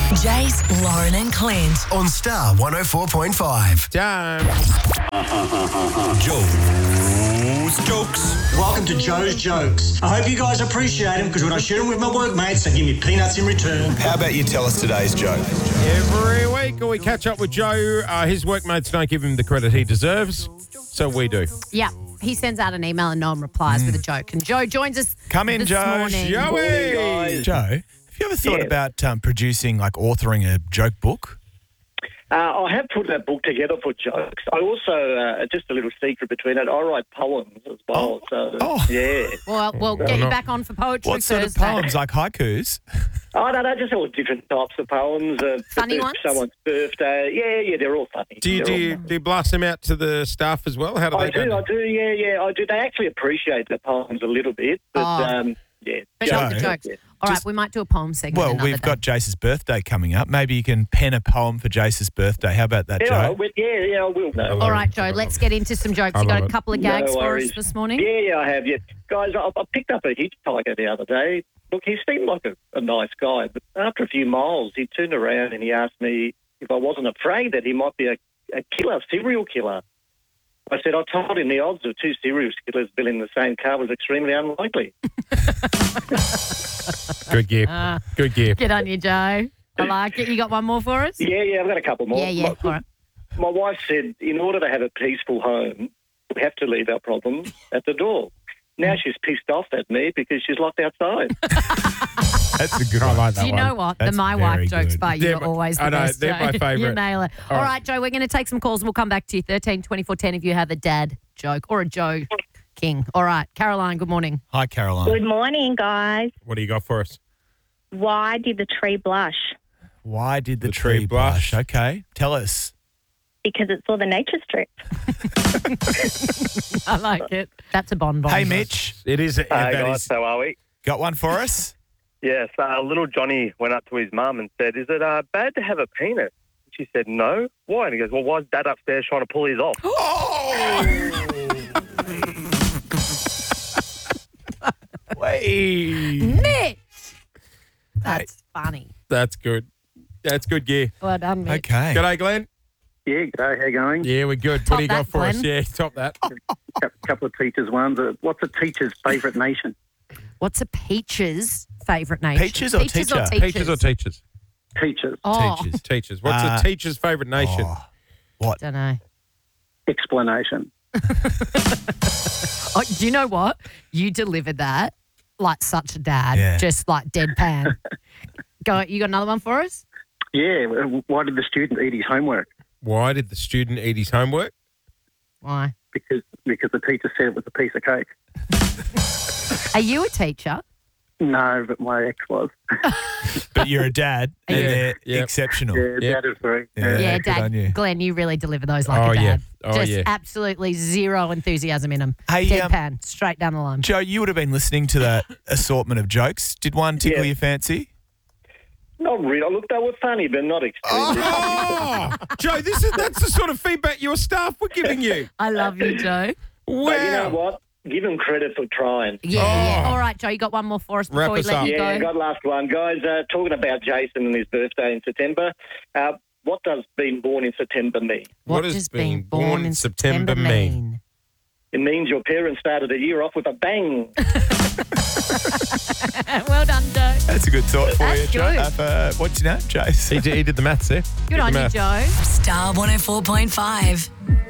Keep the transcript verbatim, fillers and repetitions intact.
Jace, Lauren and Clint. On Star one oh four point five. Time. Joe's Jokes. Welcome to Joe's Jokes. I hope you guys appreciate them because when I share them with my workmates, they give me peanuts in return. How about you tell us today's joke? Every week we catch up with Joe. Uh, his workmates don't give him the credit he deserves, so we do. Yeah. He sends out an email and no one replies with a joke. And Joe joins us Come in, this Joe. morning. Joey! Joe, have you ever thought Yeah. about um, producing, like authoring a joke book? Uh, I have put that book together for jokes. I also, uh, just a little secret between it, I write poems as well. So, Oh. yeah. Well, we'll get you back on for poetry What sort of Thursday. poems, like haikus? Oh, no, no, just all different types of poems. Uh, Funny for ones? Someone's birthday. Yeah, yeah, they're all funny. Do you, They're do, all you, funny. do you blast them out to the staff as well? How do I they do, go? I do, yeah, yeah, I do. They actually appreciate the poems a little bit, but, Oh. um, yeah. But Joe, not the jokes. yeah. All right, just- we might do a poem segment Well, another we've day. got Jace's birthday coming up. Maybe you can pen a poem for Jace's birthday. How about that, Yeah, Joe? I will- yeah, yeah, I will. No. All right, Joe, let's get into some jokes. I You got love a it. couple of No gags for us worries. this morning? Yeah, yeah, I have. Yeah, guys, I, I picked up a hitchhiker the other day. Look, he seemed like a, a nice guy, but after a few miles, he turned around and he asked me if I wasn't afraid that he might be a, a killer, serial killer. I said, I told him the odds of two serial killers being in the same car was extremely unlikely. Good gear. Uh, Good gear. Get on you, Joe. I like it. You got one more for us? Yeah, yeah, I've got a couple more. Yeah, yeah. My, All right. my wife said, in order to have a peaceful home, we have to leave our problems at the door. Now she's pissed off at me because she's locked outside. That's a good I one. like that Do you one. know what? That's the My very Wife jokes good. part, They're you're my- always the I know, best, they're Joe. my favourite. You nail it. All All right. right, Joe, we're going to take some calls. We'll come back to you. thirteen twenty-four ten if you have a dad joke or a Joe King. All right, Caroline, good morning. Hi, Caroline. Good morning, guys. What do you got for us? Why did the tree blush? Why did the, The tree, tree blush? blush. Okay, tell us. Because it saw the nature strip. I like it. That's a bonbon. Hey, Mitch, It is. Hey that guys, is- how are we? got one for us? Yes, uh, little Johnny went up to his mum and said, is it uh, bad to have a penis? She said, no. Why? And he goes, well, why is Dad upstairs trying to pull his off? Wait. Mitch! That's funny. That's good. That's good gear. Well done, Mitch. Okay. G'day, Glenn. Yeah, g'day, how you going? Yeah, we're good. Top what do you got that, for us? Glenn. Yeah, top that. A couple of teachers ones. Uh, what's a teacher's favourite nation? What's a peach's favourite nation? Peaches or Peaches teacher? or teachers? Teachers or teachers? Teachers. Oh, Teachers. Teachers. What's Uh, a teacher's favourite nation? Oh, what? don't know. Explanation. Oh, do you know what? You delivered that like such a dad, Yeah. just like deadpan. Go. You got another one for us? Yeah, uh, why did the student eat his homework? Why did the student eat his homework? Why? Because because the teacher said it was a piece of cake. Are you a teacher? No, but my ex was. But you're a dad, and Yeah. they're Yeah. exceptional. Yeah, Yep. that is very. Yeah. Yeah, good on Dad. you. Glenn, you really deliver those like Oh, a dad. yeah. Oh, Just yeah. absolutely zero enthusiasm in them. Hey, um, Deadpan, straight down the line. Joe, you would have been listening to that assortment of jokes. Did one tickle Yeah. your fancy? Not really. Look, they were funny, but not extremely funny. Oh, Joe, this is that's the sort of feedback your staff were giving you. I love you, Joe. Wow. But you know what? Give them credit for trying. Yeah, Oh. yeah. All right, Joe, you got one more for us before Wrap we us let up. you Yeah, go. got last one. Guys, uh, talking about Jason and his birthday in September, uh, what does being born in September mean? What does being born in September mean? It means your parents started a year off with a bang. Well done, Joe. That's a good thought for That's you, Joe. good. Uh, uh, what's your name, Jace? He did, he did the maths there. Good Did on the you, maths. Joe. Star one oh four point five.